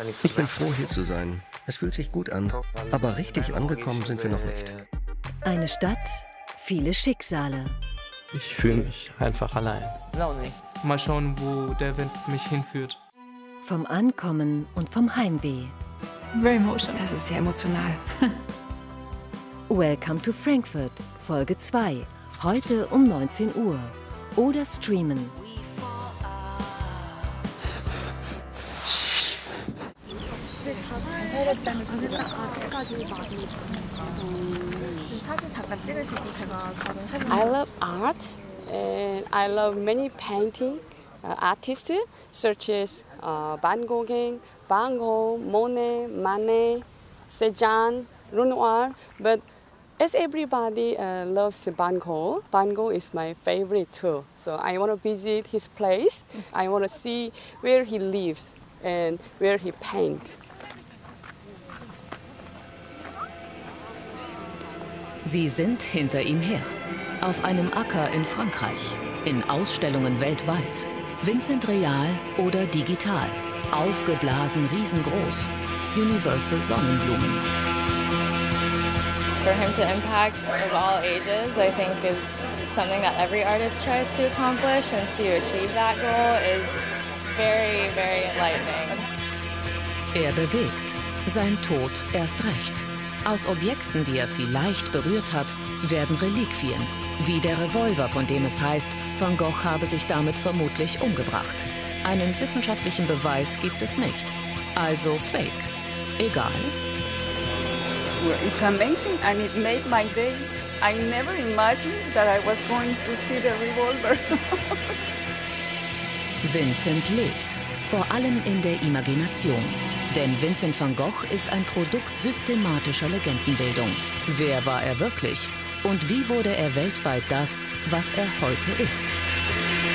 Ich bin froh, hier zu sein. Es fühlt sich gut an, aber richtig angekommen sind wir noch nicht. Eine Stadt, viele Schicksale. Ich fühle mich einfach allein. Mal schauen, wo der Wind mich hinführt. Vom Ankommen und vom Heimweh. Very emotional. Das ist sehr emotional. Welcome to Frankfurt, Folge 2. Heute um 19 Uhr. Oder streamen. I love art and I love many painting artists such as Van Gogh, Monet, Manet, Cézanne, Renoir. But as everybody loves Van Gogh is my favorite too. So I want to visit his place. I want to see where he lives and where he paints. Sie sind hinter ihm her. Auf einem Acker in Frankreich, in Ausstellungen weltweit. Vincent real oder digital. Aufgeblasen riesengroß. Universal Sonnenblumen. For him to impact of all ages, I think is something that every artist tries to accomplish, and to achieve that goal is very, very enlightening. Er bewegt. Sein Tod erst recht. Aus Objekten, die er vielleicht berührt hat, werden Reliquien. Wie der Revolver, von dem es heißt, Van Gogh habe sich damit vermutlich umgebracht. Einen wissenschaftlichen Beweis gibt es nicht. Also Fake. Egal. It's amazing and it made my day. I never imagined that I was going to see the revolver. Vincent lebt, vor allem in der Imagination. Denn Vincent van Gogh ist ein Produkt systematischer Legendenbildung. Wer war er wirklich? Und wie wurde er weltweit das, was er heute ist?